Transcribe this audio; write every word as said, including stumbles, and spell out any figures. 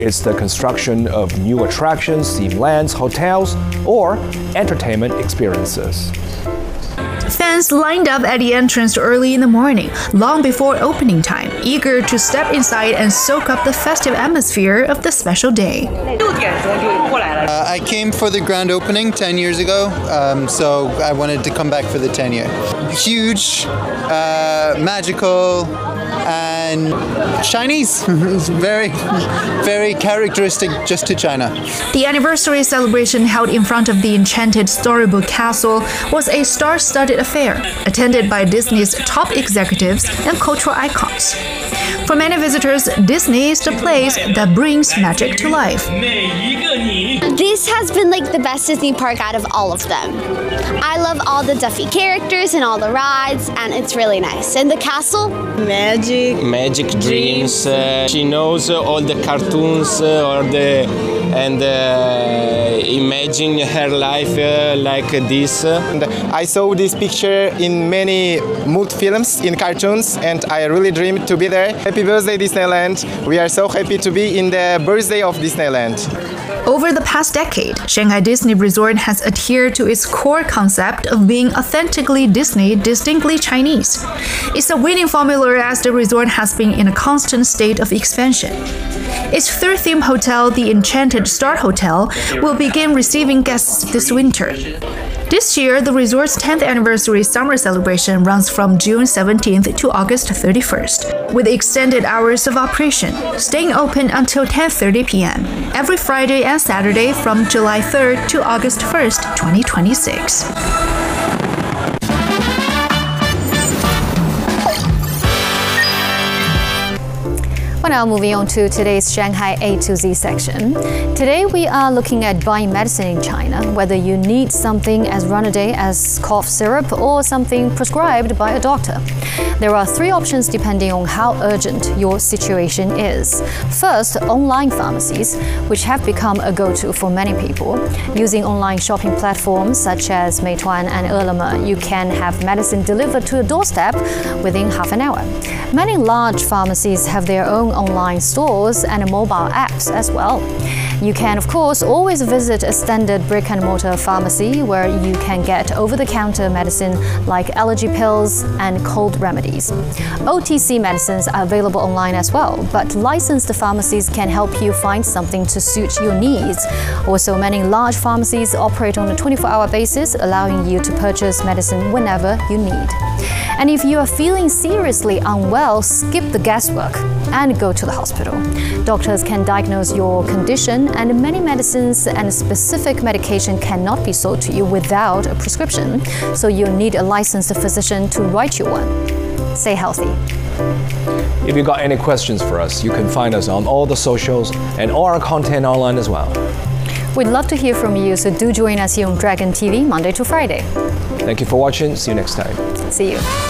It's the construction of new attractions, theme lands, hotels, or entertainment experiences. Fans lined up at the entrance early in the morning, long before opening time, eager to step inside and soak up the festive atmosphere of the special day. Uh, I came for the grand opening ten years ago, um, so I wanted to come back for the ten year. Huge, uh, magical, and Chinese. It's very, very characteristic just to China. The anniversary celebration held in front of the enchanted Storybook Castle was a star-studded affair, attended by Disney's top executives and cultural icons. For many visitors, Disney is the place that brings magic to life. This has been like the best Disney park out of all of them. I love all the Duffy characters and all the rides, and it's really nice. And the castle? Magic. Magic dreams. Uh, she knows uh, all the cartoons uh, or the and uh, imagine her life uh, like this. And I saw this picture in many multi-films, in cartoons, and I really dreamed to be there. Happy birthday, Disneyland. We are so happy to be in the birthday of Disneyland. Over the past decade, Shanghai Disney Resort has adhered to its core concept of being authentically Disney, distinctly Chinese. It's a winning formula as the resort has been in a constant state of expansion. Its third theme hotel, the Enchanted Star Hotel, will begin receiving guests this winter. This year, the resort's tenth anniversary summer celebration runs from June seventeenth to August thirty-first, with extended hours of operation, staying open until ten thirty p m every Friday and Saturday from July third to August first, twenty twenty-six. Well, now moving on to today's Shanghai A to Z section. Today we are looking at buying medicine in China, whether you need something as run a day as cough syrup or something prescribed by a doctor. There are three options depending on how urgent your situation is. First, online pharmacies, which have become a go-to for many people. Using online shopping platforms such as Meituan and Ele.me, you can have medicine delivered to your doorstep within half an hour. Many large pharmacies have their own online stores and mobile apps as well. You can, of course, always visit a standard brick-and-mortar pharmacy where you can get over-the-counter medicine like allergy pills and cold remedies. O T C medicines are available online as well, but licensed pharmacies can help you find something to suit your needs. Also, many large pharmacies operate on a twenty-four hour basis, allowing you to purchase medicine whenever you need. And if you are feeling seriously unwell, skip the guesswork and go to the hospital. Doctors can diagnose your condition, and many medicines and specific medication cannot be sold to you without a prescription, so you'll need a licensed physician to write you one. Stay healthy. If you got any questions for us, you can find us on all the socials and all our content online as well. We'd love to hear from you, so do join us here on Dragon T V Monday to Friday. Thank you for watching. See you next time. See you.